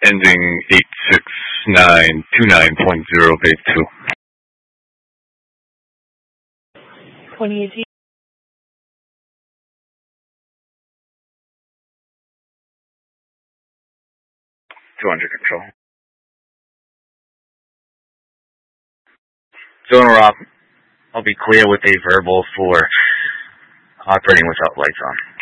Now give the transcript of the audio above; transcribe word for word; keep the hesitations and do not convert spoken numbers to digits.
ending eight six nine two nine point zero base two. twenty eighteen. two hundred control. Zonal Rock, I'll be clear with a verbal for operating without lights on.